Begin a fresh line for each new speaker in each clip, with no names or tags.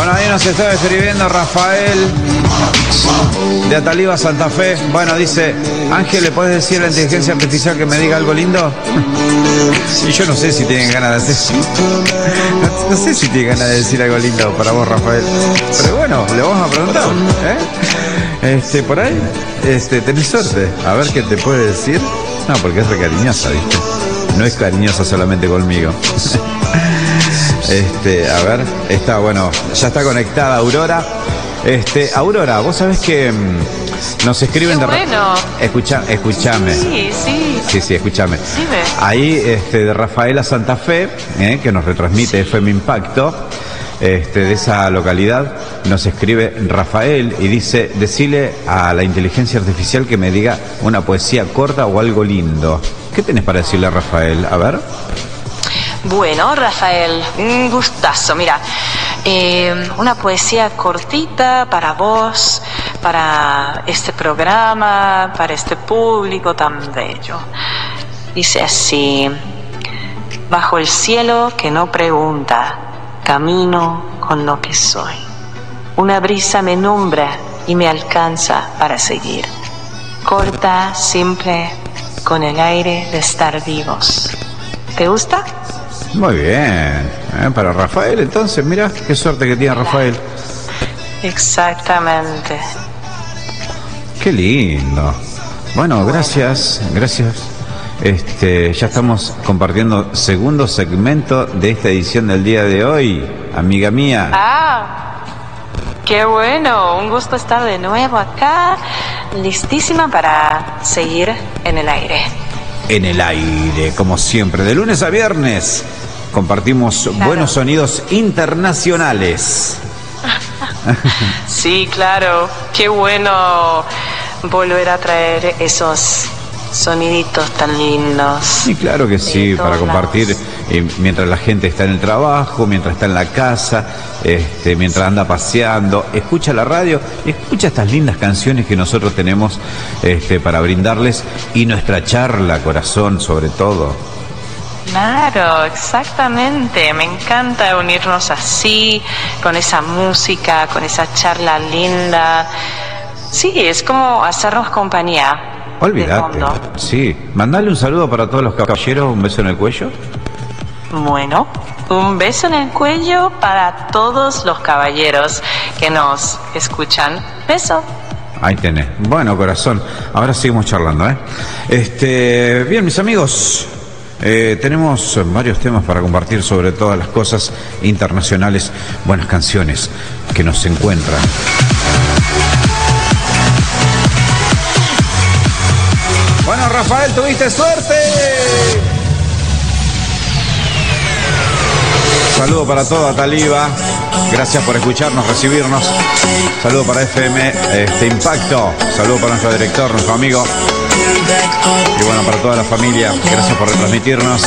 Bueno, ahí nos está escribiendo Rafael de Ataliva, Santa Fe. Bueno, dice, Ángel, ¿le puedes decir a la inteligencia artificial que me diga algo lindo? Y yo no sé si tienen ganas de hacer. No sé si tienen ganas de decir algo lindo para vos, Rafael. Pero bueno, le vamos a preguntar, ¿eh? Por ahí, tenés suerte. A ver qué te puede decir. No, porque es re cariñosa, ¿viste? No es cariñosa solamente conmigo. A ver, está, bueno, ya está conectada Aurora. Aurora, vos sabés que nos escriben
Qué bueno.
Escuchame. Sí, escúchame.
Dime.
Ahí, de Rafaela Santa Fe, que nos retransmite FM Impacto, de esa localidad, nos escribe Rafael y dice, decile a la inteligencia artificial que me diga una poesía corta o algo lindo. ¿Qué tenés para decirle a Rafael? A ver.
Bueno, Rafael, un gustazo. Mira, una poesía cortita para vos, para este programa, para este público tan bello. Dice así: bajo el cielo que no pregunta, camino con lo que soy. Una brisa me nombra y me alcanza para seguir. Corta, simple, con el aire de estar vivos. ¿Te gusta?
Muy bien, para Rafael entonces, mira qué suerte que tiene Rafael.
Exactamente.
Qué lindo. Bueno, gracias. Ya estamos compartiendo segundo segmento de esta edición del día de hoy, amiga mía.
Qué bueno, un gusto estar de nuevo acá, listísima para seguir en el aire.
En el aire, como siempre, de lunes a viernes. Compartimos buenos sonidos internacionales.
Sí, claro. Qué bueno volver a traer esos soniditos tan lindos.
Sí, claro que sí, para compartir mientras la gente está en el trabajo, mientras está en la casa, mientras anda paseando, escucha la radio, escucha estas lindas canciones que nosotros tenemos para brindarles, y nuestra charla, corazón, sobre todo.
Claro, exactamente. Me encanta unirnos así, con esa música, con esa charla linda. Sí, es como hacernos compañía.
Olvídate. Sí, mandale un saludo para todos los caballeros, un beso en el cuello.
Bueno, un beso en el cuello para todos los caballeros que nos escuchan. Beso.
Ahí tenés. Bueno, corazón, ahora seguimos charlando, Bien, mis amigos. Tenemos varios temas para compartir sobre todas las cosas internacionales, buenas canciones que nos encuentran. Bueno, Rafael, tuviste suerte. Saludo para toda Ataliva. Gracias por escucharnos, recibirnos. Saludo para FM Impacto. Saludo para nuestro director, nuestro amigo. Y bueno, para toda la familia, gracias por retransmitirnos.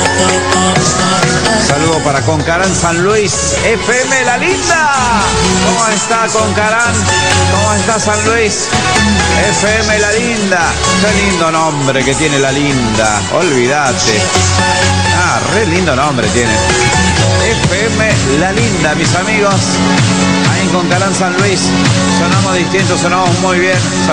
Saludo para Concarán San Luis, FM La Linda. ¿Cómo está Concarán? ¿Cómo está San Luis? FM La Linda. Qué lindo nombre que tiene La Linda. Olvídate. Re lindo nombre tiene. FM La Linda, mis amigos. Ahí en Concarán San Luis. Sonamos distintos, sonamos muy bien.